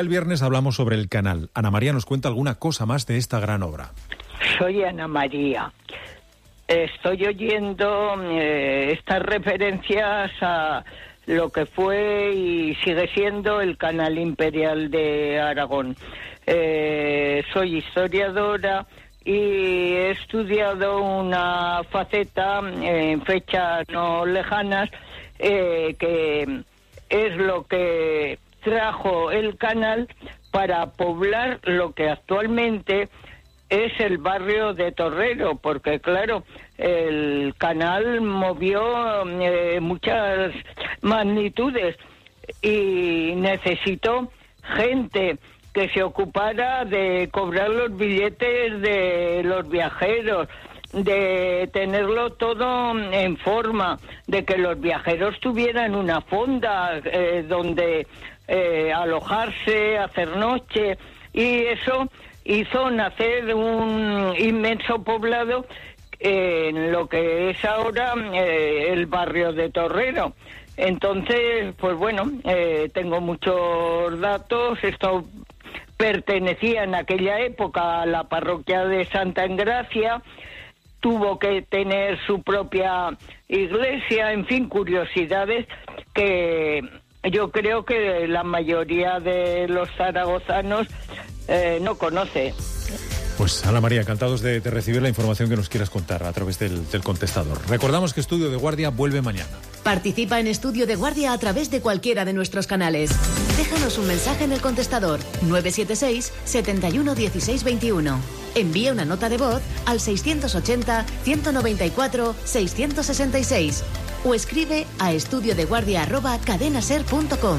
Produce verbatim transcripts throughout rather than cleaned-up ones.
El viernes hablamos sobre el canal. Ana María nos cuenta alguna cosa más de esta gran obra. Soy Ana María. Estoy oyendo eh, estas referencias a lo que fue y sigue siendo el Canal Imperial de Aragón. Eh, soy historiadora y he estudiado una faceta en fechas no lejanas eh, que es lo que trajo el canal para poblar lo que actualmente es el barrio de Torrero, porque claro, el canal movió eh, muchas magnitudes y necesitó gente que se ocupara de cobrar los billetes de los viajeros, de tenerlo todo en forma, de que los viajeros tuvieran una fonda eh, donde eh, alojarse, hacer noche, y eso hizo nacer un inmenso poblado en lo que es ahora eh, el barrio de Torrero. Entonces, pues bueno, eh, tengo muchos datos. Esto pertenecía en aquella época a la parroquia de Santa Engracia, tuvo que tener su propia iglesia, en fin, curiosidades que yo creo que la mayoría de los zaragozanos eh, no conoce. Pues Ana María, encantados de, de recibir la información que nos quieras contar a través del, del contestador. Recordamos que Estudio de Guardia vuelve mañana. Participa en Estudio de Guardia a través de cualquiera de nuestros canales. Déjanos un mensaje en el contestador nueve siete seis, siete uno, uno seis dos uno. Envía una nota de voz al seiscientos ochenta, ciento noventa y cuatro, seiscientos sesenta y seis o escribe a estudiodeguardia arroba cadenaser punto com.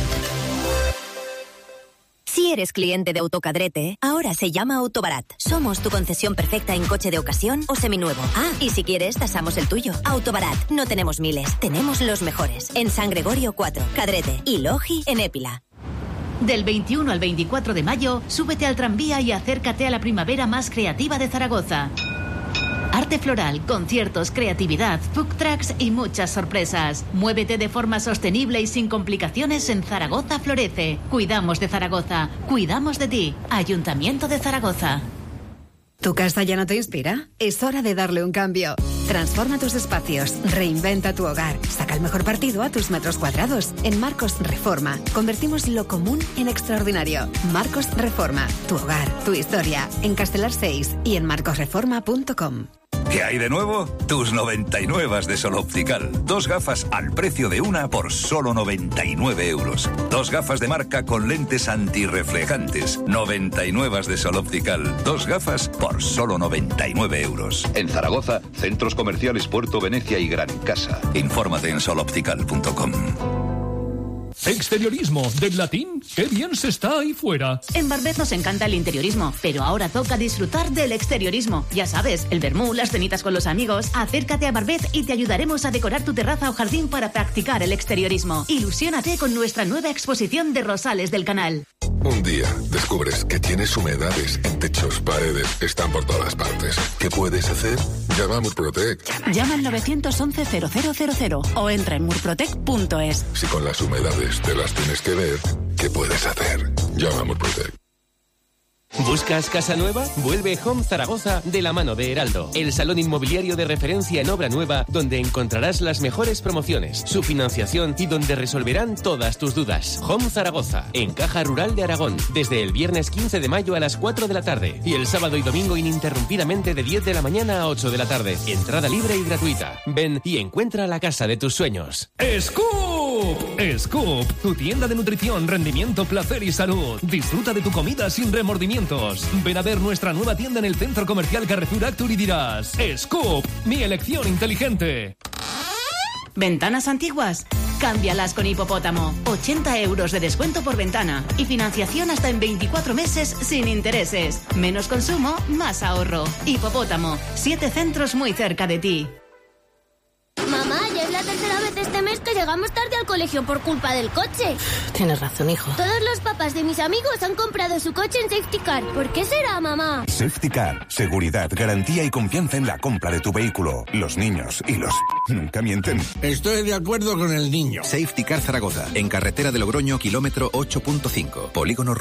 Si eres cliente de Autocadrete, ahora se llama Autobarat. Somos tu concesión perfecta en coche de ocasión o seminuevo. Ah, y si quieres, tasamos el tuyo. Autobarat, no tenemos miles, tenemos los mejores. En San Gregorio cuatro, Cadrete y Logi en Épila. Del veintiuno al veinticuatro de mayo, súbete al tranvía y acércate a la primavera más creativa de Zaragoza. Arte floral, conciertos, creatividad, food trucks y muchas sorpresas. Muévete de forma sostenible y sin complicaciones en Zaragoza Florece. Cuidamos de Zaragoza, cuidamos de ti. Ayuntamiento de Zaragoza. ¿Tu casa ya no te inspira? Es hora de darle un cambio. Transforma tus espacios, reinventa tu hogar, saca el mejor partido a tus metros cuadrados. En Marcos Reforma, convertimos lo común en extraordinario. Marcos Reforma, tu hogar, tu historia. En Castelar seis y en marcos reforma punto com. ¿Qué hay de nuevo? Tus noventa y nueve de Sol Optical. Dos gafas al precio de una por solo noventa y nueve euros. Dos gafas de marca con lentes antirreflejantes. noventa y nueve de Sol Optical. Dos gafas por solo noventa y nueve euros. En Zaragoza, centros comerciales Puerto Venecia y Gran Casa. Infórmate en sol optical punto com. Exteriorismo, del latín, qué bien se está ahí fuera. En Barbet nos encanta el interiorismo, pero ahora toca disfrutar del exteriorismo. Ya sabes, el vermú, las cenitas con los amigos. Acércate a Barbet y te ayudaremos a decorar tu terraza o jardín para practicar el exteriorismo. Ilusiónate con nuestra nueva exposición de rosales del canal. Un día descubres que tienes humedades en techos, paredes, están por todas partes. ¿Qué puedes hacer? Llama a Murprotec. Llama al nueve once cero cero cero cero o entra en murprotec punto es. Si con las humedades te las tienes que ver, ¿qué puedes hacer? Llama a Murprotec. ¿Buscas casa nueva? Vuelve Home Zaragoza de la mano de Heraldo, el salón inmobiliario de referencia en obra nueva donde encontrarás las mejores promociones, su financiación y donde resolverán todas tus dudas. Home Zaragoza, en Caja Rural de Aragón, desde el viernes quince de mayo a las cuatro de la tarde y el sábado y domingo ininterrumpidamente de diez de la mañana a ocho de la tarde. Entrada libre y gratuita. Ven y encuentra la casa de tus sueños. ¡Scoop! Scoop, tu tienda de nutrición, rendimiento, placer y salud. Disfruta de tu comida sin remordimientos. Ven a ver nuestra nueva tienda en el Centro Comercial Carrefour Actur y dirás: Scoop, mi elección inteligente. ¿Ventanas antiguas? Cámbialas con Hipopótamo. ochenta euros de descuento por ventana y financiación hasta en veinticuatro meses sin intereses. Menos consumo, más ahorro. Hipopótamo, siete centros muy cerca de ti. Mamá, ya es la la tercera vez este mes que llegamos tarde al colegio por culpa del coche. Tienes razón, hijo. Todos los papás de mis amigos han comprado su coche en Safety Car. ¿Por qué será, mamá? Safety Car. Seguridad, garantía y confianza en la compra de tu vehículo. Los niños y los... nunca mienten. Estoy de acuerdo con el niño. Safety Car Zaragoza. En carretera de Logroño, kilómetro ocho punto cinco. Polígono